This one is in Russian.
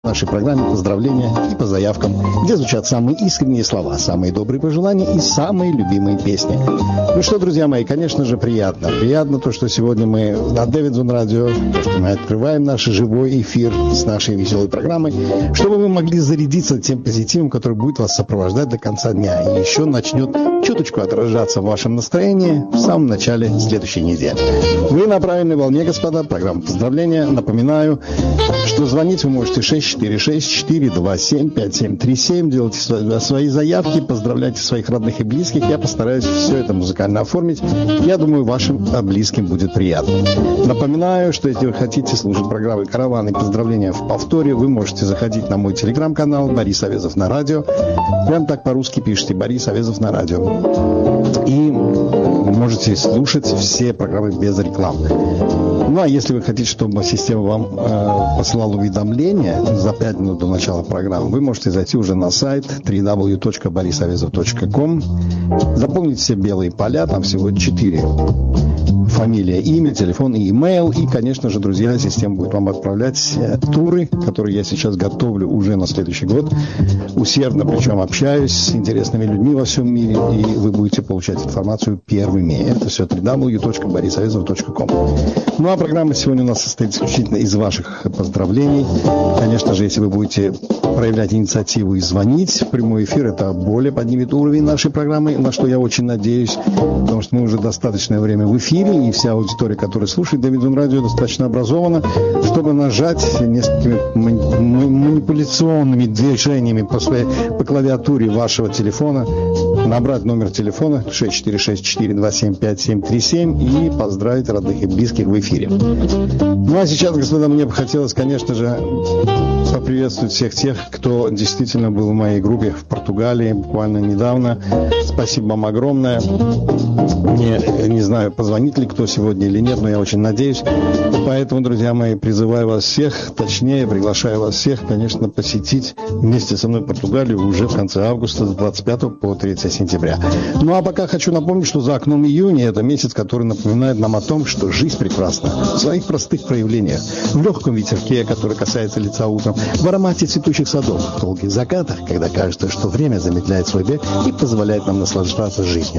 В нашей программе поздравления и по заявкам, где звучат самые искренние слова, самые добрые пожелания и самые любимые песни. Ну что, друзья мои, конечно же, приятно. Приятно то, что сегодня мы на Дэвидсон радио, что мы открываем наш живой эфир с нашей веселой программой, чтобы вы могли зарядиться тем позитивом, который будет вас сопровождать до конца дня. И еще начнет чуточку отражаться в вашем настроении в самом начале следующей недели. Вы на правильной волне, господа, программа поздравления. Напоминаю, что звонить вы можете 646-427-5737, делайте свои заявки, поздравляйте своих родных и близких. Я постараюсь все это музыкально оформить. Я думаю, вашим близким будет приятно. Напоминаю, что если вы хотите слушать программы «Караван» и поздравления в повторе, вы можете заходить на мой телеграм-канал Борис Авезов на радио. Прям так по-русски пишите «Борис Авезов на радио». И вы можете слушать все программы без рекламы. Ну, а если вы хотите, чтобы система вам посылала уведомления за 5 минут до начала программы, вы можете зайти уже на сайт www.borisavezov.com, заполнить все белые поля, там всего 4. Фамилия, имя, телефон и имейл. И, конечно же, друзья, система будет вам отправлять туры, которые я сейчас готовлю уже на следующий год. Усердно, причем общаюсь с интересными людьми во всем мире, и вы будете получать информацию первыми. Это все www.borisavezov.com. Ну, а программа сегодня у нас состоит исключительно из ваших поздравлений. Конечно же, если вы будете проявлять инициативу и звонить в прямой эфир, это более поднимет уровень нашей программы, на что я очень надеюсь, потому что мы уже достаточное время в эфире, и вся аудитория, которая слушает Дэвидсон радио, достаточно образована, чтобы нажать несколькими манипуляционными движениями по клавиатуре вашего телефона, набрать номер телефона 646-427-5737 и поздравить родных и близких в эфире. Ну а сейчас, господа, мне бы хотелось, конечно же, поприветствовать всех тех, кто действительно был в моей группе в Португалии буквально недавно. Спасибо вам огромное. Мне не знаю, позвонит ли кто сегодня или нет, но я очень надеюсь. Поэтому, друзья мои, призываю вас всех, точнее, приглашаю вас всех, конечно, посетить вместе со мной Португалию уже в конце августа, с 25 по 3 сентября. Ну а пока хочу напомнить, что за окном июня это месяц, который напоминает нам о том, что жизнь прекрасна в своих простых проявлениях. В легком ветерке, который касается лица утром, в аромате цветущих садов, в долгих закатах, когда кажется, что время замедляет свой бег и позволяет нам наслаждаться жизнью.